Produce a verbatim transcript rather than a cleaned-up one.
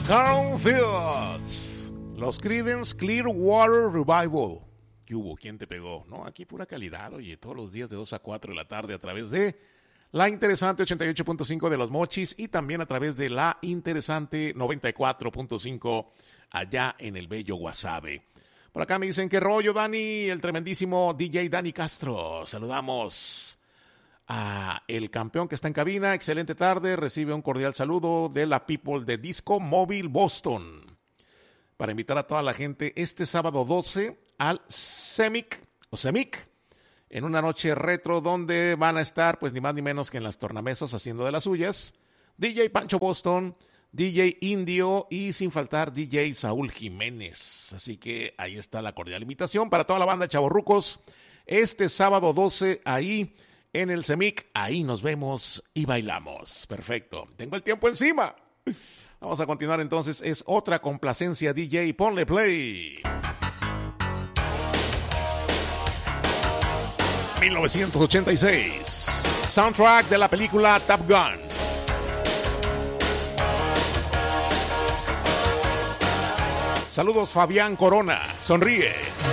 Carl Fields, los Creedence Clearwater Revival. ¿Qué hubo? ¿Quién te pegó? No, aquí pura calidad, oye, todos los días de dos a cuatro de la tarde a través de la interesante ochenta y ocho punto cinco de Los Mochis y también a través de la interesante noventa y cuatro punto cinco allá en el bello Guasave. Por acá me dicen, ¿qué rollo, Dani? El tremendísimo D J Dani Castro. Saludamos a el campeón que está en cabina. Excelente tarde. Recibe un cordial saludo de la people de Disco Móvil Boston. Para invitar a toda la gente este sábado doce al Semic o Semic en una noche retro donde van a estar pues ni más ni menos que en las tornamesas haciendo de las suyas D J Pancho Boston, D J Indio y sin faltar D J Saúl Jiménez. Así que ahí está la cordial invitación para toda la banda de chavorrucos este sábado doce ahí en el Semic. Ahí nos vemos y bailamos. Perfecto, tengo el tiempo encima. Vamos a continuar entonces, es otra complacencia D J, ponle play. mil novecientos ochenta y seis, soundtrack de la película Top Gun. Saludos Fabián Corona, sonríe.